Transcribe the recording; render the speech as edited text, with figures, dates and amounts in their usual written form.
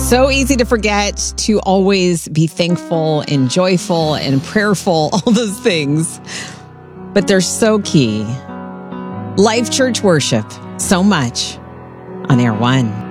So easy to forget to always be thankful and joyful and prayerful, all those things. But they're so key. Life Church Worship, so much on Air One.